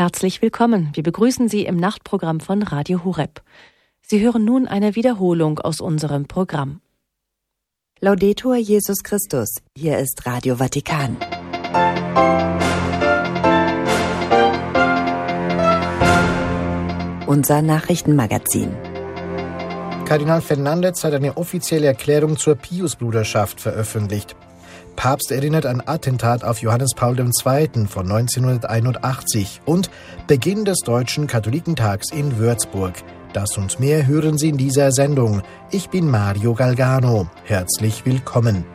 Herzlich willkommen. Wir begrüßen Sie im Nachtprogramm von Radio Horeb. Sie hören nun eine Wiederholung aus unserem Programm. Laudetur Jesus Christus. Hier ist Radio Vatikan. Unser Nachrichtenmagazin. Kardinal Fernández hat eine offizielle Erklärung zur Piusbruderschaft veröffentlicht. Papst erinnert an Attentat auf Johannes Paul II. Von 1981 und Beginn des Deutschen Katholikentags in Würzburg. Das und mehr hören Sie in dieser Sendung. Ich bin Mario Galgano. Herzlich willkommen.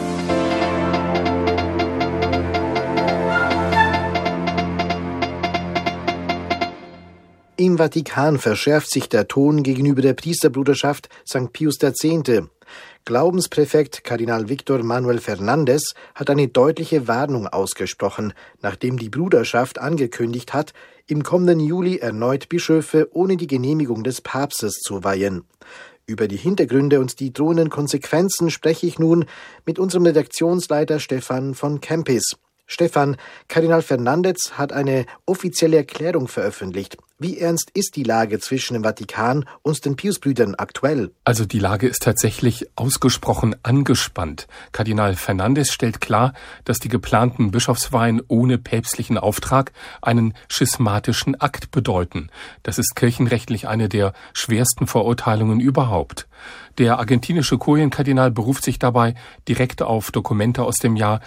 Im Vatikan verschärft sich der Ton gegenüber der Priesterbruderschaft St. Pius X. Glaubenspräfekt Kardinal Victor Manuel Fernández hat eine deutliche Warnung ausgesprochen, nachdem die Bruderschaft angekündigt hat, im kommenden Juli erneut Bischöfe ohne die Genehmigung des Papstes zu weihen. Über die Hintergründe und die drohenden Konsequenzen spreche ich nun mit unserem Redaktionsleiter Stefan von Kempis. Stefan, Kardinal Fernández hat eine offizielle Erklärung veröffentlicht. Wie ernst ist die Lage zwischen dem Vatikan und den Piusbrüdern aktuell? Also die Lage ist tatsächlich ausgesprochen angespannt. Kardinal Fernández stellt klar, dass die geplanten Bischofsweihen ohne päpstlichen Auftrag einen schismatischen Akt bedeuten. Das ist kirchenrechtlich eine der schwersten Verurteilungen überhaupt. Der argentinische Kurienkardinal beruft sich dabei direkt auf Dokumente aus dem Jahr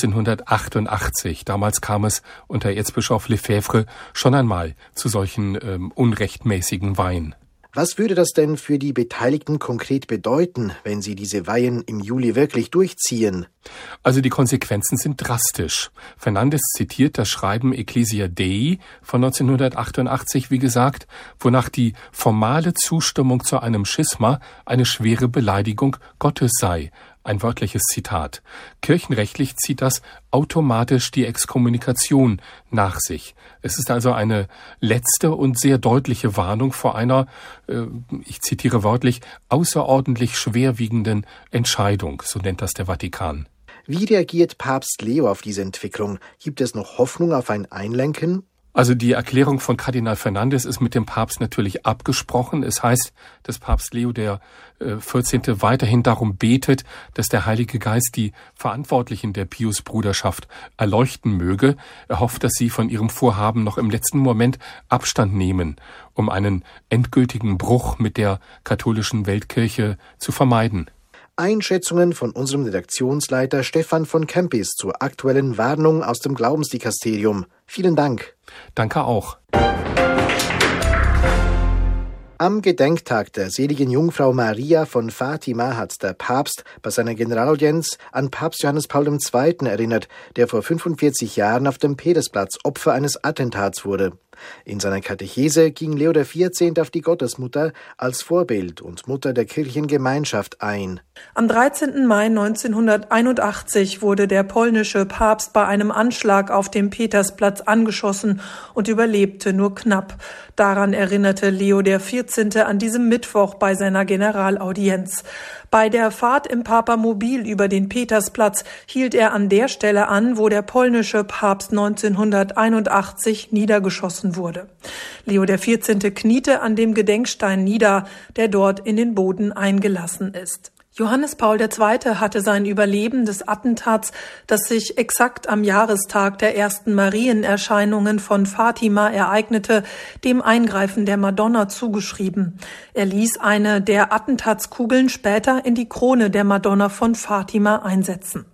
1988. Damals kam es unter Erzbischof Lefebvre schon einmal zu solchen unrechtmäßigen Weihen. Was würde das denn für die Beteiligten konkret bedeuten, wenn sie diese Weihen im Juli wirklich durchziehen? Also die Konsequenzen sind drastisch. Fernández zitiert das Schreiben Ecclesia Dei von 1988, wie gesagt, wonach die formale Zustimmung zu einem Schisma eine schwere Beleidigung Gottes sei. Ein wörtliches Zitat. Kirchenrechtlich zieht das automatisch die Exkommunikation nach sich. Es ist also eine letzte und sehr deutliche Warnung vor einer, ich zitiere wörtlich, außerordentlich schwerwiegenden Entscheidung, so nennt das der Vatikan. Wie reagiert Papst Leo auf diese Entwicklung? Gibt es noch Hoffnung auf ein Einlenken? Also die Erklärung von Kardinal Fernández ist mit dem Papst natürlich abgesprochen. Es heißt, dass Papst Leo der 14. weiterhin darum betet, dass der Heilige Geist die Verantwortlichen der Piusbruderschaft erleuchten möge. Er hofft, dass sie von ihrem Vorhaben noch im letzten Moment Abstand nehmen, um einen endgültigen Bruch mit der katholischen Weltkirche zu vermeiden. Einschätzungen von unserem Redaktionsleiter Stefan von Kempis zur aktuellen Warnung aus dem Glaubensdikasterium. Vielen Dank. Danke auch. Am Gedenktag der seligen Jungfrau Maria von Fatima hat der Papst bei seiner Generalaudienz an Papst Johannes Paul II. Erinnert, der vor 45 Jahren auf dem Petersplatz Opfer eines Attentats wurde. In seiner Katechese ging Leo XIV. Auf die Gottesmutter als Vorbild und Mutter der Kirchengemeinschaft ein. Am 13. Mai 1981 wurde der polnische Papst bei einem Anschlag auf dem Petersplatz angeschossen und überlebte nur knapp. Daran erinnerte Leo XIV. An diesem Mittwoch bei seiner Generalaudienz. Bei der Fahrt im Papamobil über den Petersplatz hielt er an der Stelle an, wo der polnische Papst 1981 niedergeschossen wurde. Leo XIV. Kniete an dem Gedenkstein nieder, der dort in den Boden eingelassen ist. Johannes Paul II. Hatte sein Überleben des Attentats, das sich exakt am Jahrestag der ersten Marienerscheinungen von Fatima ereignete, dem Eingreifen der Madonna zugeschrieben. Er ließ eine der Attentatskugeln später in die Krone der Madonna von Fatima einsetzen.